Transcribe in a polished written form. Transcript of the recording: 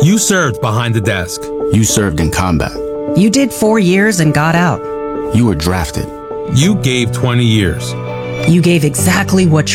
You served behind the desk. You served in combat. You did 4 years and got out. You were drafted. You gave 20 years. You gave exactly what